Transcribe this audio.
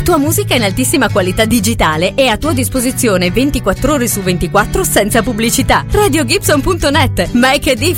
tua musica in altissima qualità digitale e a tua disposizione 24 ore su 24 senza pubblicità. RadioGibson.net. Make a difference.